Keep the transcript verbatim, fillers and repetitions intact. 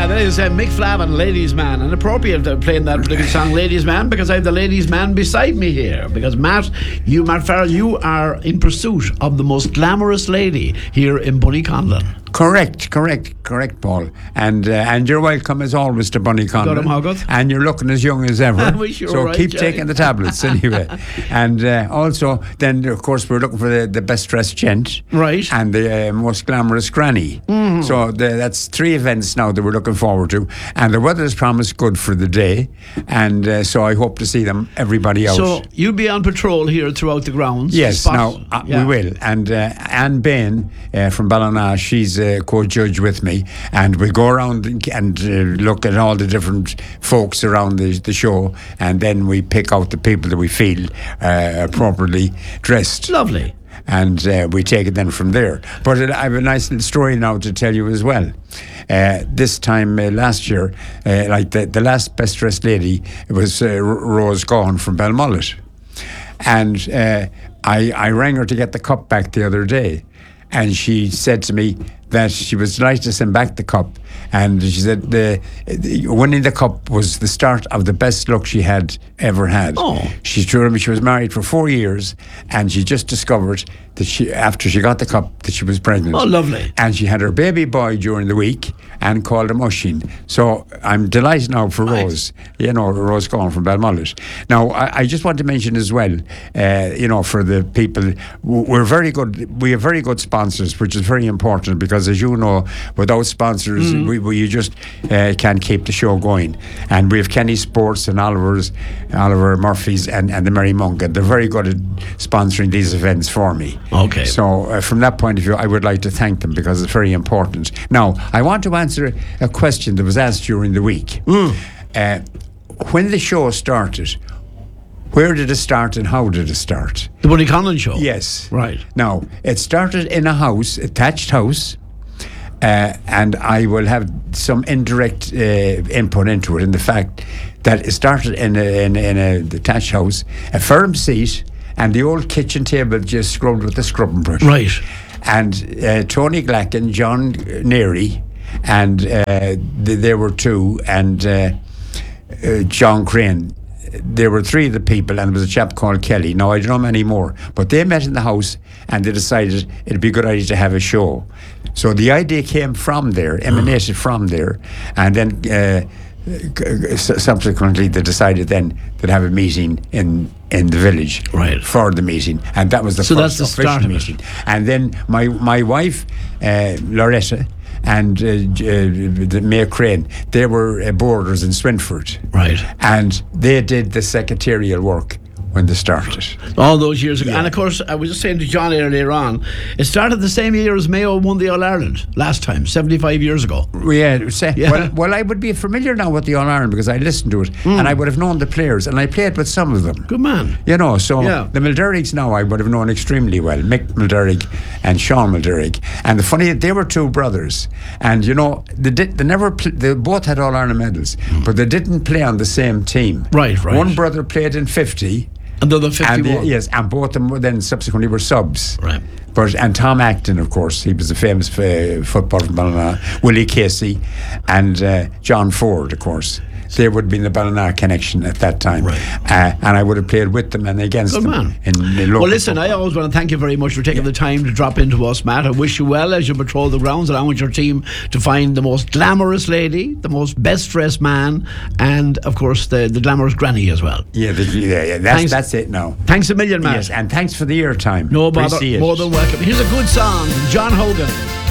Yeah, that is uh, Mick Flavin, Ladies Man. And appropriate uh, playing that particular song, Ladies Man, because I have the Ladies Man beside me here. Because Matt, you, Matt Farrell, you are in pursuit of the most glamorous lady here in Bunnyconlon. Correct, correct, correct, Paul. And uh, and you're welcome as always to Bunnyconlon. And you're looking as young as ever. Sure so right, keep Jay. taking the tablets anyway. And uh, also, then of course we're looking for the, the best dressed gent, right? And the uh, most glamorous granny. Mm-hmm. So the, that's three events now that we're looking forward to. And the weather is promised good for the day. And uh, so I hope to see them, everybody out. So you'll be on patrol here throughout the grounds. Yes, spot, now uh, yeah. we will. And uh, Anne Bain uh, from Ballina, she's a co-judge with me, and we'll go around and, and uh, look at all the different folks around the, the show, and then we pick out the people that we feel uh, appropriately dressed. Lovely. And uh, we take it then from there. But uh, I have a nice little story now to tell you as well. Uh, this time uh, last year, uh, like the, the last best dressed lady was uh, Rose Gaughan from Belmullet. And uh, I, I rang her to get the cup back the other day. And she said to me that she was delighted to send back the cup. And she said the, the winning the cup was the start of the best luck she had ever had. Oh. She told me she was married for four years, and she just discovered that she, after she got the cup, that she was pregnant. Oh, lovely. And she had her baby boy during the week and called him Oisín. So I'm delighted now for Right. Rose, you know, Rose Gaughan from Belmullet. Now, I, I just want to mention as well, uh, you know, for the people, we're very good, we have very good sponsors, which is very important because, as you know, without sponsors, mm. we, we, you just uh, can't keep the show going. And we have Kenny Sports and Oliver's, Oliver Murphy's and, and the Merry Monk. They're very good at sponsoring these events for me. Okay. So uh, from that point of view, I would like to thank them because it's very important. Now, I want to answer a question that was asked during the week. Mm. Uh, when the show started, where did it start and how did it start? The Bunnyconlon show? Yes. Right. Now, it started in a house, a thatched house, uh, and I will have some indirect uh, input into it in the fact that it started in a, in a, in a detached house, a firm seat, and the old kitchen table just scrubbed with a scrubbing brush. Right. And uh, Tony Glacken, John Neary, and uh, th- there were two, and uh, uh, John Crane. There were three of the people, and there was a chap called Kelly. Now, I don't know many more, but they met in the house, and they decided it'd be a good idea to have a show. So the idea came from there, emanated from there, and then uh, subsequently they decided then to have a meeting in in the village, right, for the meeting, and that was the so first that's the official start meeting. And then my my wife uh, Loretta and uh, uh, the Mayor Crane, they were uh, boarders in Swinford, right, and they did the secretarial work when they started. All those years ago. Yeah. And of course, I was just saying to John earlier on, it started the same year as Mayo won the All-Ireland last time, seventy-five years ago. Yeah, say, Yeah. Well, well, I would be familiar now with the All-Ireland because I listened to it, Mm. and I would have known the players, and I played with some of them. Good man. You know, so Yeah. the Milderigs now I would have known extremely well, Mick Milderig and Sean Milderig. And the funny, they were two brothers, and you know, they did, they never, pl- they both had All-Ireland medals, mm. but they didn't play on the same team. Right, right. One brother played in fifty. And the other fifty-one. And the, yes, and both of them were then subsequently were subs. Right. But and Tom Acton, of course, he was a famous uh, footballer from Ballina. Willie Casey and uh, John Ford, of course. They would be in the Ballina connection at that time. Right. Uh, and I would have played with them and against Good them. man. In, in local well, listen, football. I always want to thank you very much for taking yeah. the time to drop into us, Matt. I wish you well as you patrol the grounds, and I want your team to find the most glamorous lady, the most best dressed man, and of course the, the glamorous granny as well. Yeah, the, yeah, yeah. That's, Thanks. that's it now. Thanks a million, Matt. Yes, and thanks for the airtime. No bother. Appreciate More it. than welcome. Here's a good song, John Hogan.